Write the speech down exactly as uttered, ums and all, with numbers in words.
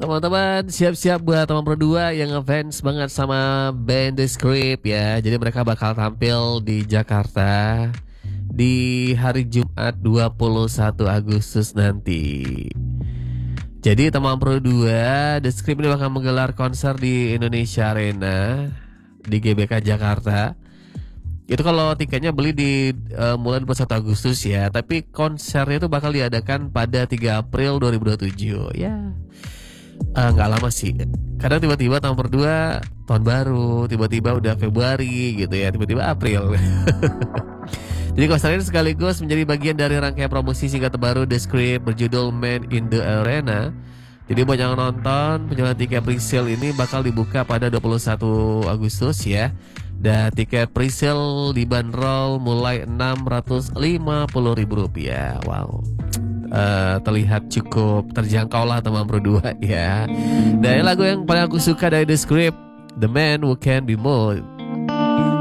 Teman-teman siap-siap buat teman berdua yang ngefans banget sama band The Script ya. Jadi mereka bakal tampil di Jakarta di hari Jumat dua puluh satu Agustus nanti. Jadi teman berdua The Script ini bakal menggelar konser di Indonesia Arena di G B K Jakarta. Itu kalau tiketnya beli di uh, mulai dua puluh satu Agustus ya. Tapi konsernya itu bakal diadakan pada tiga April dua ribu dua puluh tujuh. Ya nggak uh, lama sih. Kadang tiba-tiba tahun berdua tahun baru, tiba-tiba udah Februari gitu ya, tiba-tiba April. Jadi konser ini sekaligus menjadi bagian dari rangkaian promosi singkat terbaru The Script berjudul Man in the Arena. Jadi buat yang nonton, penjualan tiket pre-sale ini bakal dibuka pada dua puluh satu Agustus ya. Dan tiket pre-sale dibanderol mulai enam ratus lima puluh ribu rupiah. Wow. Uh, terlihat cukup terjangkau lah teman berdua ya. Dan lagu yang paling aku suka dari The Script, The Man Who Can Be Moved.